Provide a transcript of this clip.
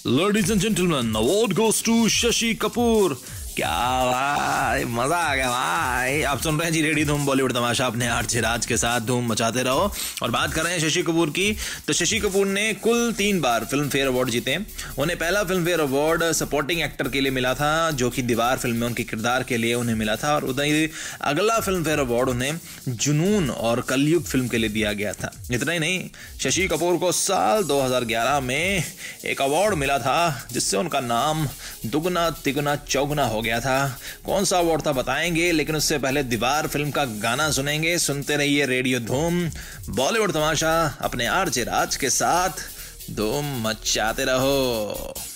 Ladies and gentlemen, award goes to Shashi Kapoor. क्या भाई, मजा आ गया भाई। आप सुन रहे हैं जी रेडी धूम बॉलीवुड तमाशा अपने आरजे राज के साथ। धूम मचाते रहो। और बात कर रहे हैं शशि कपूर की, तो शशि कपूर ने कुल 3 बार फिल्म फेयर अवार्ड जीते। उन्हें पहला film fair award supporting actor के लिए मिला था, जो कि दीवार फिल्म में उनके किरदार के लिए उन्हें मिला था। और उधर अगला फिल्म फेयर अवार्ड उन्हें जुनून और कलयुग फिल्म के लिए दिया गया था। इतना ही नहीं, शशि कपूर को साल 2011 में एक अवार्ड मिला था, जिससे उनका नाम दुगना तिगुना चौगुना हो गया था। कौन सा अवार्ड था बताएंगे, लेकिन उससे पहले दीवार फिल्म का गाना सुनेंगे। सुनते रहिए रेडियो धूम बॉलीवुड तमाशा अपने आरजे राज के साथ। धूम मचाते रहो।